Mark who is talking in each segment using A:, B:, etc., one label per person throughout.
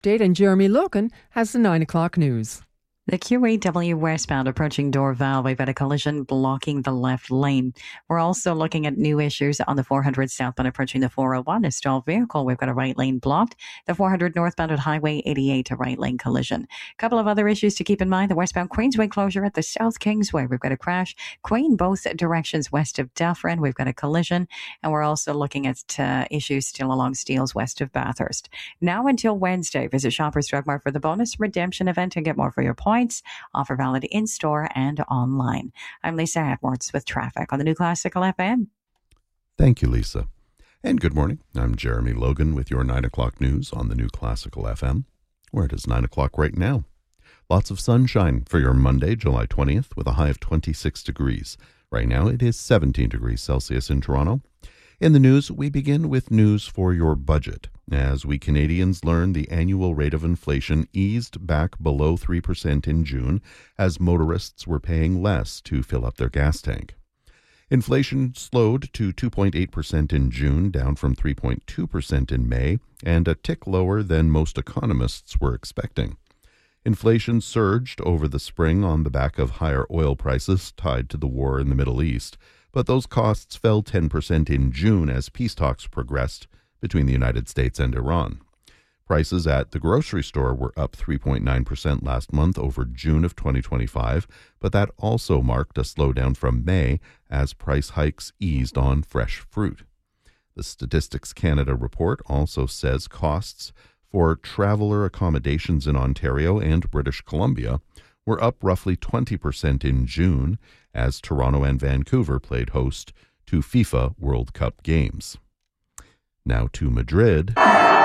A: update, and Jeremy Logan has the 9 o'clock news.
B: The QEW westbound approaching Dorval, we've got a collision blocking the left lane. We're also looking at new issues on the 400 southbound approaching the 401. A stalled vehicle, we've got a right lane blocked. The 400 northbound at Highway 88, a right lane collision. A couple of other issues to keep in mind. The westbound Queensway closure at the South Kingsway. We've got a crash. Queen, both directions west of Dufferin. We've got a collision. And we're also looking at issues still along Steeles west of Bathurst. Now until Wednesday, visit Shoppers Drug Mart for the bonus redemption event and get more for your points. Offer valid in-store and online. I'm Lisa Edwards with traffic on the New Classical FM.
C: Thank you, Lisa. And good morning. I'm Jeremy Logan with your 9 o'clock news on the New Classical FM, where it is 9 o'clock right now. Lots of sunshine for your Monday, July 20th, with a high of 26 degrees. Right now it is 17 degrees Celsius in Toronto. In the news, we begin with news for your budget. As we Canadians learn, the annual rate of inflation eased back below 3% in June, as motorists were paying less to fill up their gas tank. Inflation slowed to 2.8% in June, down from 3.2% in May, and a tick lower than most economists were expecting. Inflation surged over the spring on the back of higher oil prices tied to the war in the Middle East, but those costs fell 10% in June as peace talks progressed between the United States and Iran. Prices at the grocery store were up 3.9% last month over June of 2025, but that also marked a slowdown from May as price hikes eased on fresh fruit. The Statistics Canada report also says costs for traveler accommodations in Ontario and British Columbia were up roughly 20% in June as Toronto and Vancouver played host to FIFA World Cup games. Now to Madrid.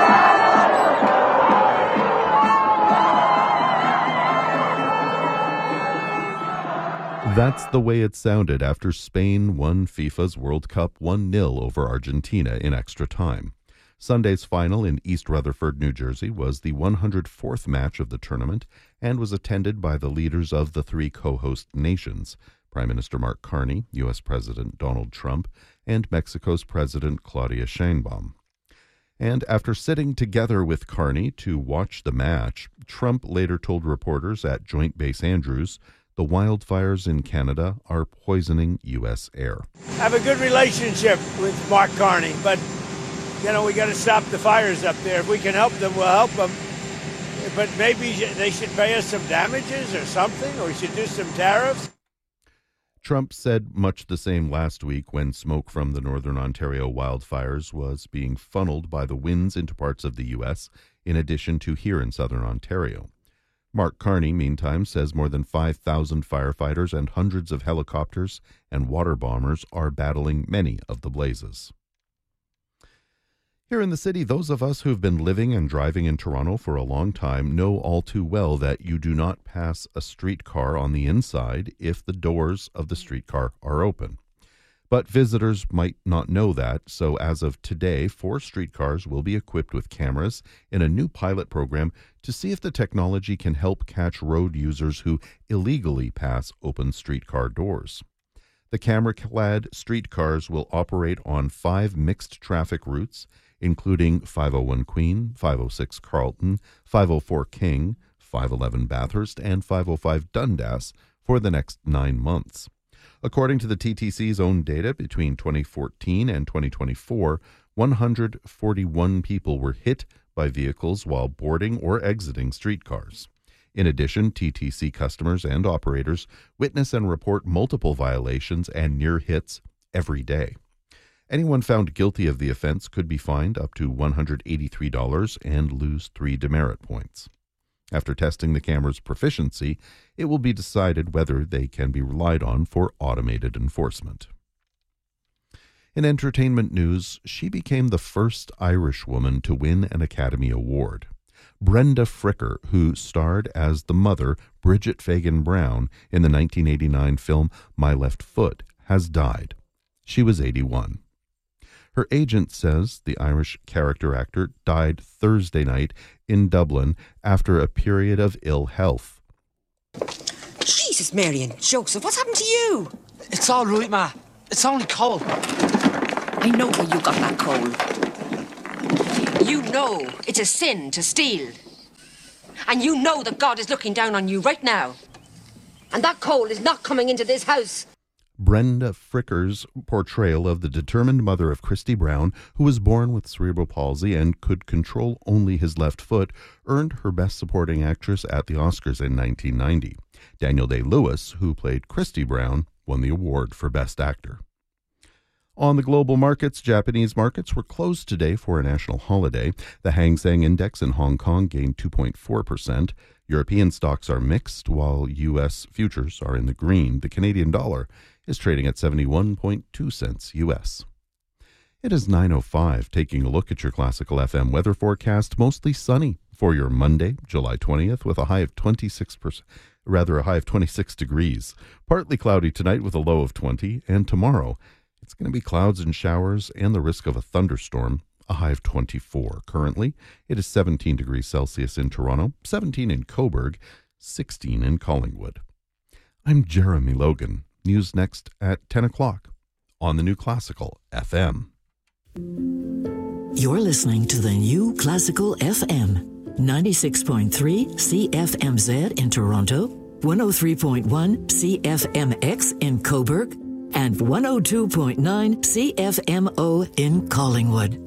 C: That's the way it sounded after Spain won FIFA's World Cup 1-0 over Argentina in extra time. Sunday's final in East Rutherford, New Jersey, was the 104th match of the tournament and was attended by the leaders of the three co-host nations, Prime Minister Mark Carney, U.S. President Donald Trump, and Mexico's President Claudia Sheinbaum. And after sitting together with Carney to watch the match, Trump later told reporters at Joint Base Andrews the wildfires in Canada are poisoning U.S. air.
D: I have a good relationship with Mark Carney, but, we got to stop the fires up there. If we can help them, we'll help them. But maybe they should pay us some damages or something, or we should do some tariffs.
C: Trump said much the same last week when smoke from the Northern Ontario wildfires was being funneled by the winds into parts of the U.S., in addition to here in Southern Ontario. Mark Carney, meantime, says more than 5,000 firefighters and hundreds of helicopters and water bombers are battling many of the blazes. Here in the city, those of us who've been living and driving in Toronto for a long time know all too well that you do not pass a streetcar on the inside if the doors of the streetcar are open. But visitors might not know that, so as of today, 4 streetcars will be equipped with cameras in a new pilot program to see if the technology can help catch road users who illegally pass open streetcar doors. The camera-clad streetcars will operate on 5 mixed traffic routes, including 501 Queen, 506 Carlton, 504 King, 511 Bathurst, and 505 Dundas for the next 9 months. According to the TTC's own data, between 2014 and 2024, 141 people were hit by vehicles while boarding or exiting streetcars. In addition, TTC customers and operators witness and report multiple violations and near hits every day. Anyone found guilty of the offense could be fined up to $183 and lose 3 demerit points. After testing the camera's proficiency, it will be decided whether they can be relied on for automated enforcement. In entertainment news, she became the first Irish woman to win an Academy Award. Brenda Fricker, who starred as the mother, Bridget Fagan Brown, in the 1989 film My Left Foot, has died. She was 81. Her agent says the Irish character actor died Thursday night in Dublin after a period of ill health.
E: Jesus, Mary and Joseph, what's happened to you?
F: It's all right, Ma. It's only cold.
E: I know where you got that coal. You know it's a sin to steal. And you know that God is looking down on you right now. And that coal is not coming into this house.
C: Brenda Fricker's portrayal of the determined mother of Christy Brown, who was born with cerebral palsy and could control only his left foot, earned her Best Supporting Actress at the Oscars in 1990. Daniel Day-Lewis, who played Christy Brown, won the award for Best Actor. On the global markets, Japanese markets were closed today for a national holiday. The Hang Seng Index in Hong Kong gained 2.4%. European stocks are mixed, while U.S. futures are in the green. The Canadian dollar is trading at 71.2 cents U.S. It is 9:05. Taking a look at your Classical FM weather forecast, mostly sunny for your Monday, July 20th, with a high of 26 degrees. Partly cloudy tonight with a low of 20, and tomorrow it's going to be clouds and showers and the risk of a thunderstorm, a high of 24. Currently, it is 17 degrees Celsius in Toronto, 17 in Cobourg, 16 in Collingwood. I'm Jeremy Logan. News next at 10 o'clock on the New Classical FM.
G: You're listening to the New Classical FM, 96.3 CFMZ in Toronto, 103.1 CFMX in Cobourg, and 102.9 CFMO in Collingwood.